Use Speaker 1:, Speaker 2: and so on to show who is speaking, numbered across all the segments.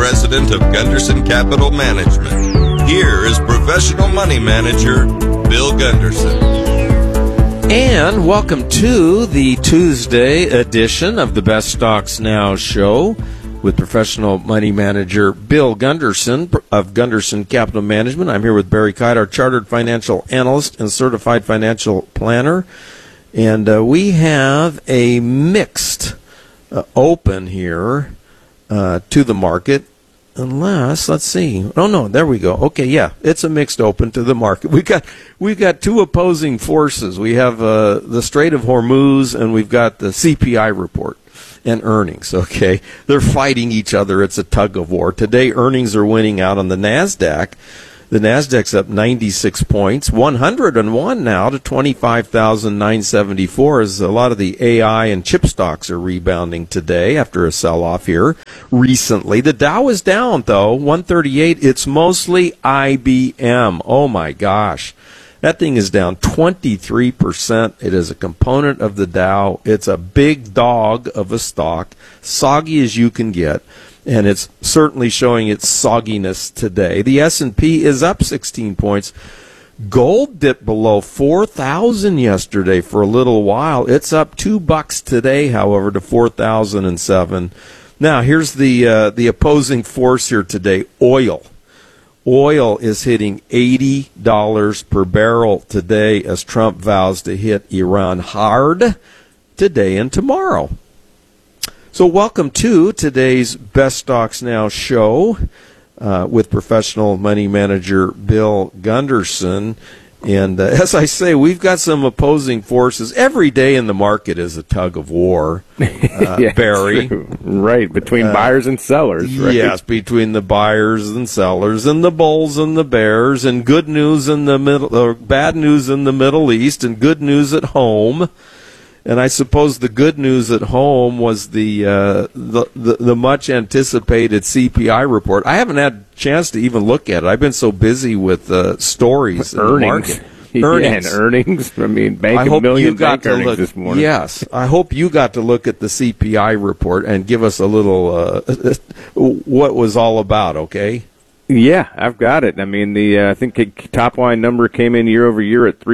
Speaker 1: President of Gunderson Capital Management. Here is professional money manager, Bill Gunderson.
Speaker 2: And welcome to the Tuesday edition of the Best Stocks Now show with professional money manager Bill Gunderson of Gunderson Capital Management. I'm here with Barry Kite, our chartered financial analyst and certified financial planner. And we have a mixed open here to the market. Unless, let's see. Oh, no, there we go. Okay, yeah, it's a mixed open to the market. We've got two opposing forces. We have the Strait of Hormuz, and we've got the CPI report and earnings, okay? They're fighting each other. It's a tug of war. Today, earnings are winning out on the NASDAQ. The NASDAQ's up 96 points, 101 now to 25,974 as a lot of the AI and chip stocks are rebounding today after a sell-off here recently. The Dow is down, though, 138. It's mostly IBM. Oh, my gosh. That thing is down 23%. It is a component of the Dow. It's a big dog of a stock, soggy as you can get. And it's certainly showing its sogginess today. The S&P is up 16 points. Gold dipped below 4,000 yesterday for a little while. It's up $2 today, however, to 4,007. Now, here's the opposing force here today, oil. Oil is hitting $80 per barrel today as Trump vows to hit Iran hard today and tomorrow. So welcome to today's Best Stocks Now show with professional money manager Bill Gunderson. And as I say, we've got some opposing forces. Every day in the market is a tug of war,
Speaker 3: yeah,
Speaker 2: Barry.
Speaker 3: True. Right, between buyers and sellers, right?
Speaker 2: Yes, between the buyers and sellers and the bulls and the bears and good news in the middle, or bad news in the Middle East and good news at home. And I suppose the good news at home was the much anticipated CPI report. I haven't had a chance to even look at it. I've been so busy with stories in the market.
Speaker 3: Earnings. Yeah, and earnings. I mean, bank a million bank earnings this morning.
Speaker 2: Yes, I hope you got to look at the CPI report and give us a little what was all about. Okay.
Speaker 3: Yeah, I've got it. I mean, I think the top line number came in year over year at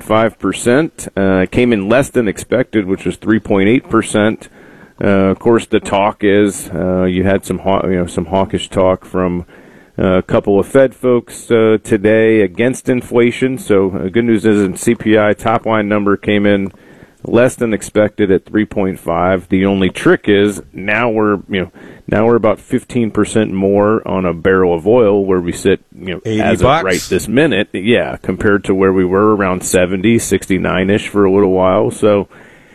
Speaker 3: 3.5%. Came in less than expected, which was 3.8%. Of course, the talk is you had some hawkish talk from a couple of Fed folks today against inflation. So good news is, in CPI top line number came in less than expected at 3.5. The only trick is now we're about 15% more on a barrel of oil where we sit, as of right this minute. Yeah, compared to where we were around 70, 69-ish for a little while. So,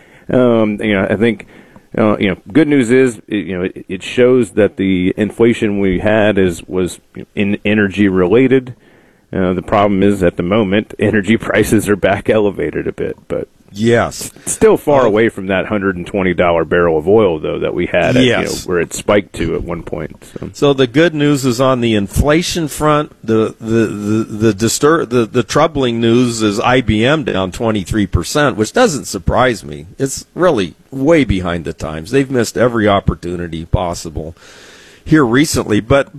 Speaker 3: I think, good news is, it shows that the inflation we had was in energy related. The problem is at the moment, energy prices are back elevated a bit, but
Speaker 2: yes,
Speaker 3: still far away from that $120 barrel of oil, though, that we had at, where it spiked to at one point.
Speaker 2: So the good news is on the inflation front. The troubling news is IBM down 23%, which doesn't surprise me. It's really way behind the times. They've missed every opportunity possible here recently, but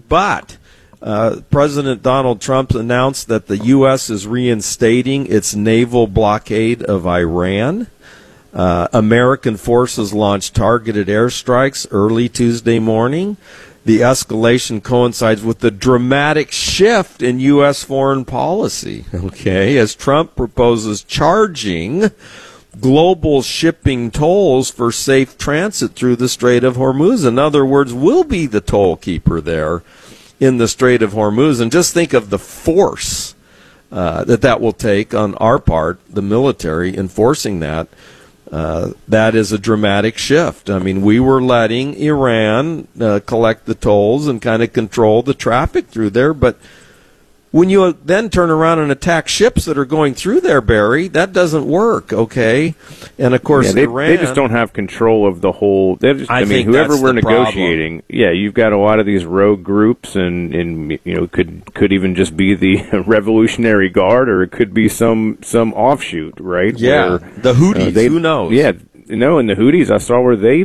Speaker 2: President Donald Trump announced that the U.S. is reinstating its naval blockade of Iran. American forces launched targeted airstrikes early Tuesday morning. The escalation coincides with the dramatic shift in U.S. foreign policy, as Trump proposes charging global shipping tolls for safe transit through the Strait of Hormuz. In other words, we'll be the toll keeper there in the Strait of Hormuz. And just think of the force that will take on our part, the military, enforcing that. That is a dramatic shift. I mean, we were letting Iran collect the tolls and kind of control the traffic through there, but when you then turn around and attack ships that are going through there, Barry, that doesn't work, okay? And, of course, Iran...
Speaker 3: They just don't have control of the whole... whoever we're negotiating... Yeah, you've got a lot of these rogue groups, and could even just be the Revolutionary Guard, or it could be some offshoot, right?
Speaker 2: Yeah, the Houthis, who knows?
Speaker 3: Yeah, No, and the Houthis, I saw where they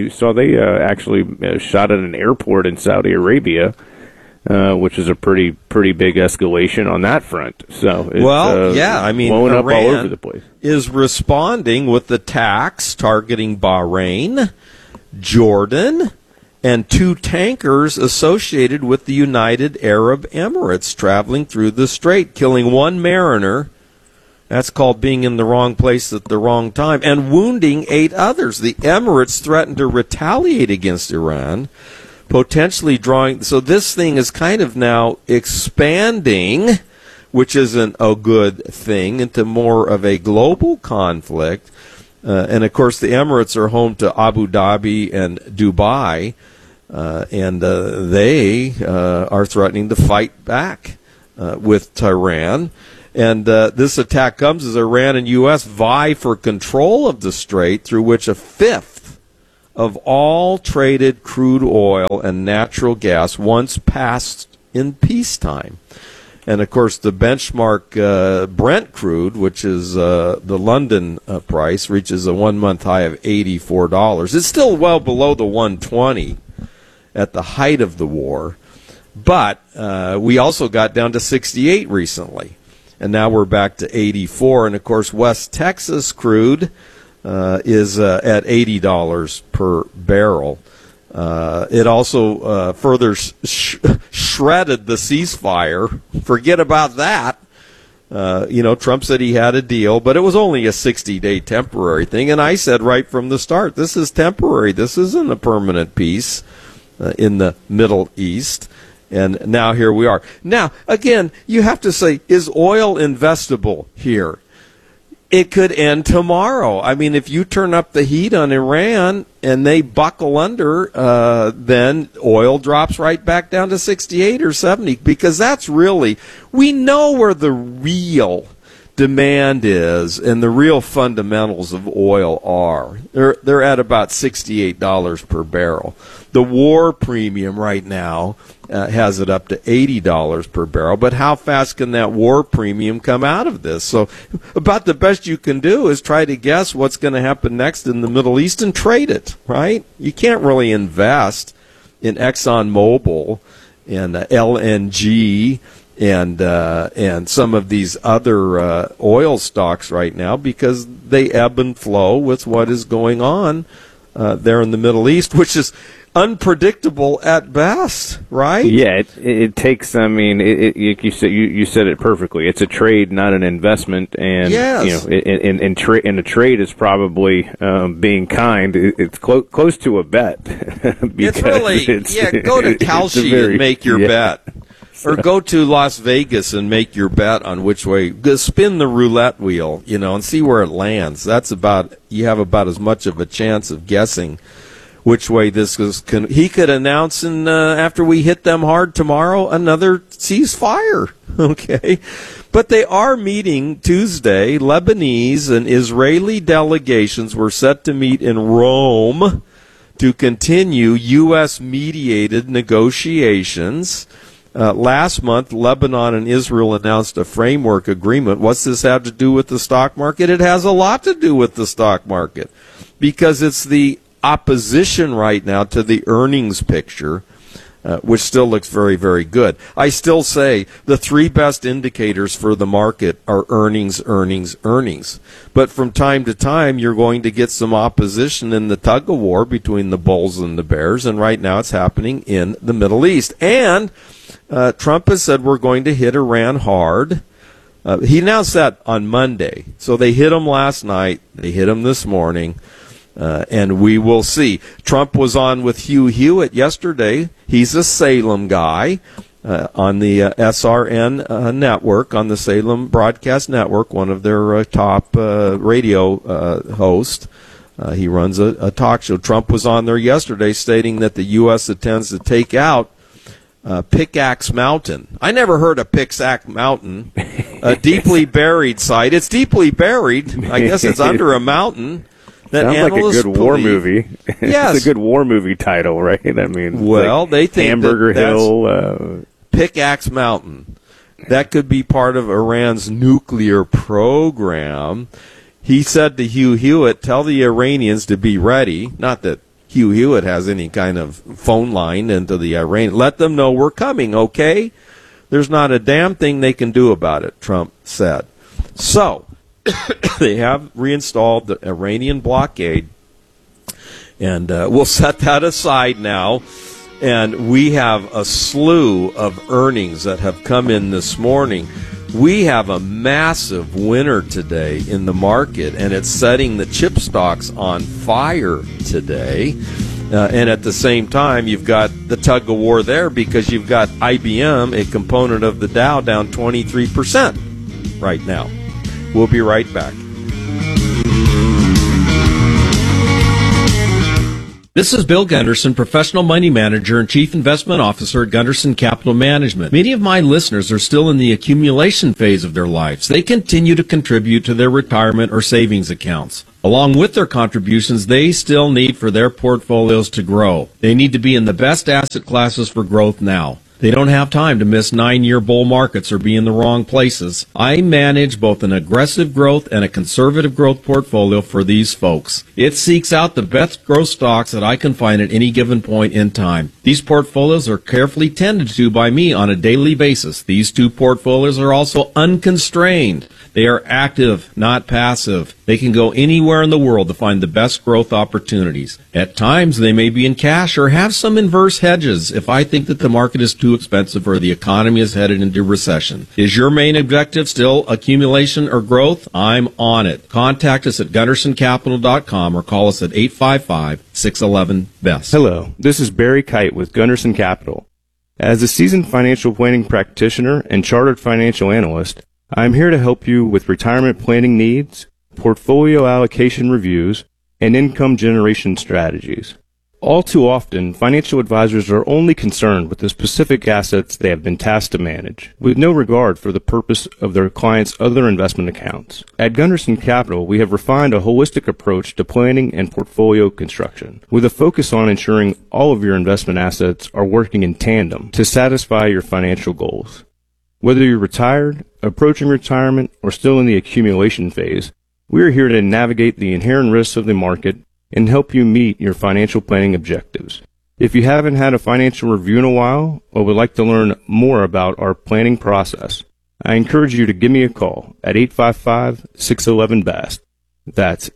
Speaker 3: actually shot at an airport in Saudi Arabia, which is a pretty big escalation on that front. So it's, blowing up all over the place.
Speaker 2: Is responding with attacks targeting Bahrain, Jordan, and 2 tankers associated with the United Arab Emirates traveling through the strait, killing 1 mariner. That's called being in the wrong place at the wrong time, and wounding 8 others. The Emirates threatened to retaliate against Iran, potentially drawing. So this thing is kind of now expanding, which isn't a good thing, into more of a global conflict. And of course, the Emirates are home to Abu Dhabi and Dubai, and they are threatening to fight back with Tehran. And this attack comes as Iran and U.S. vie for control of the strait, through which 1/5 of all traded crude oil and natural gas once passed in peacetime. And, of course, the benchmark Brent crude, which is the London price, reaches a 1-month high of $84. It's still well below the 120 at the height of the war. But we also got down to 68 recently. And now we're back to 84. And, of course, West Texas crude is at $80 per barrel. It also further shredded the ceasefire. Forget about that. Trump said he had a deal, but it was only a 60-day temporary thing. And I said right from the start, this is temporary. This isn't a permanent peace in the Middle East. And now here we are. Now, again, you have to say, is oil investable here? It could end tomorrow. I mean, if you turn up the heat on Iran and they buckle under, then oil drops right back down to 68 or 70, because that's really, we know where the real demand is and the real fundamentals of oil are. They're at about $68 per barrel. The war premium right now has it up to $80 per barrel. But how fast can that war premium come out of this? So about the best you can do is try to guess what's going to happen next in the Middle East and trade it, right? You can't really invest in ExxonMobil and LNG and some of these other oil stocks right now, because they ebb and flow with what is going on there in the Middle East, which is unpredictable at best, right?
Speaker 3: Yeah, it takes. I mean, you said it perfectly. It's a trade, not an investment, and
Speaker 2: yes.
Speaker 3: And a trade is probably being kind. It's close to a bet.
Speaker 2: It's really go to Kalshi and make your bet. Or go to Las Vegas and make your bet on which way. Spin the roulette wheel, and see where it lands. You have about as much of a chance of guessing which way this is. He could announce, after we hit them hard tomorrow, another ceasefire. Okay, but they are meeting Tuesday. Lebanese and Israeli delegations were set to meet in Rome to continue U.S.-mediated negotiations. Last month, Lebanon and Israel announced a framework agreement. What's this have to do with the stock market? It has a lot to do with the stock market, because it's the opposition right now to the earnings picture, which still looks very, very good. I still say the 3 best indicators for the market are earnings, earnings, earnings. But from time to time, you're going to get some opposition in the tug-of-war between the bulls and the bears, and right now it's happening in the Middle East. And Trump has said we're going to hit Iran hard. He announced that on Monday. So they hit him last night. They hit him this morning. And we will see. Trump was on with Hugh Hewitt yesterday. He's a Salem guy on the SRN network, on the Salem Broadcast Network, one of their top radio hosts. He runs a talk show. Trump was on there yesterday stating that the U.S. intends to take out Pickaxe Mountain. I never heard of Pickaxe Mountain, a deeply buried site. It's deeply buried. I guess it's under a mountain. That
Speaker 3: sounds like a good war movie.
Speaker 2: Yes.
Speaker 3: It's a good war movie title, right? I mean,
Speaker 2: well, they think
Speaker 3: Hamburger Hill,
Speaker 2: Pickaxe Mountain. That could be part of Iran's nuclear program. he said to Hugh Hewitt, tell the Iranians to be ready. Not that Hugh Hewitt has any kind of phone line into the Iranian. Let them know we're coming, okay? There's not a damn thing they can do about it, Trump said. So, they have reinstalled the Iranian blockade, and we'll set that aside now. And we have a slew of earnings that have come in this morning. We have a massive winner today in the market, and it's setting the chip stocks on fire today. And at the same time, you've got the tug of war there because you've got IBM, a component of the Dow, down 23% right now. We'll be right back.
Speaker 4: This is Bill Gunderson, Professional Money Manager and Chief Investment Officer at Gunderson Capital Management. Many of my listeners are still in the accumulation phase of their lives. They continue to contribute to their retirement or savings accounts. Along with their contributions, they still need for their portfolios to grow. They need to be in the best asset classes for growth now. They don't have time to miss 9-year bull markets or be in the wrong places. I manage both an aggressive growth and a conservative growth portfolio for these folks. It seeks out the best growth stocks that I can find at any given point in time. These portfolios are carefully tended to by me on a daily basis. These two portfolios are also unconstrained. They are active, not passive. They can go anywhere in the world to find the best growth opportunities. At times, they may be in cash or have some inverse hedges if I think that the market is too expensive or the economy is headed into recession. Is your main objective still accumulation or growth? I'm on it. Contact us at GundersonCapital.com or call us at 855-611-BEST.
Speaker 3: Hello, this is Barry Kite with Gunderson Capital. As a seasoned financial planning practitioner and chartered financial analyst, I'm here to help you with retirement planning needs, portfolio allocation reviews, and income generation strategies. All too often, financial advisors are only concerned with the specific assets they have been tasked to manage, with no regard for the purpose of their clients' other investment accounts. At Gunderson Capital, we have refined a holistic approach to planning and portfolio construction, with a focus on ensuring all of your investment assets are working in tandem to satisfy your financial goals. Whether you're retired, approaching retirement, or still in the accumulation phase, we are here to navigate the inherent risks of the market and help you meet your financial planning objectives. If you haven't had a financial review in a while or would like to learn more about our planning process, I encourage you to give me a call at 855-611-BEST. That's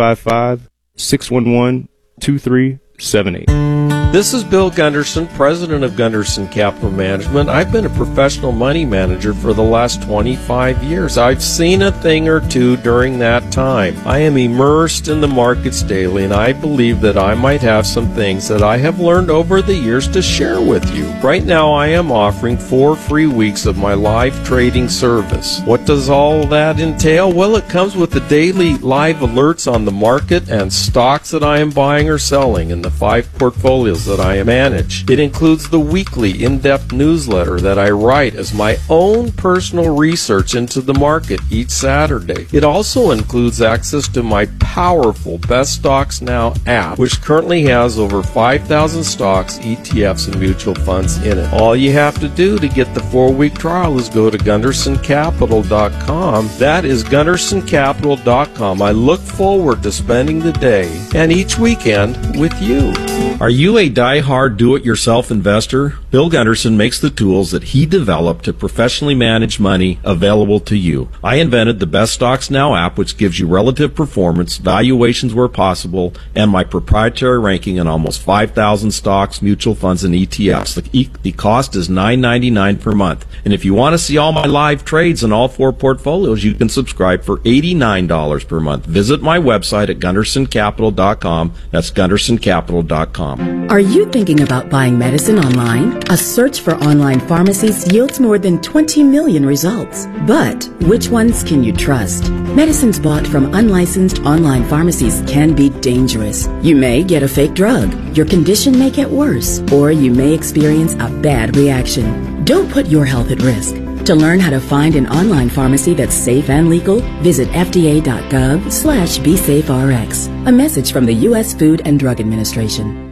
Speaker 3: 855-611-2378.
Speaker 2: This is Bill Gunderson, president of Gunderson Capital Management. I've been a professional money manager for the last 25 years. I've seen a thing or two during that time. I am immersed in the markets daily, and I believe that I might have some things that I have learned over the years to share with you. Right now, I am offering 4 free weeks of my live trading service. What does all that entail? Well, it comes with the daily live alerts on the market and stocks that I am buying or selling in the 5 portfolios that I manage. It includes the weekly in-depth newsletter that I write as my own personal research into the market each Saturday. It also includes access to my powerful Best Stocks Now app, which currently has over 5,000 stocks, ETFs, and mutual funds in it. All you have to do to get the 4-week trial is go to GundersonCapital.com. That is GundersonCapital.com. I look forward to spending the day and each weekend with you.
Speaker 4: Are you a die-hard do-it-yourself investor? Bill Gunderson makes the tools that he developed to professionally manage money available to you. I invented the Best Stocks Now app, which gives you relative performance, valuations where possible, and my proprietary ranking in almost 5,000 stocks, mutual funds, and ETFs. The cost is $9.99 per month. And if you want to see all my live trades in all 4 portfolios, you can subscribe for $89 per month. Visit my website at GundersonCapital.com. That's GundersonCapital.com.
Speaker 5: Are you thinking about buying medicine online? A search for online pharmacies yields more than 20 million results. But which ones can you trust? Medicines bought from unlicensed online pharmacies can be dangerous. You may get a fake drug, your condition may get worse, or you may experience a bad reaction. Don't put your health at risk. To learn how to find an online pharmacy that's safe and legal, visit fda.gov/BeSafeRx. A message from the U.S. Food and Drug Administration.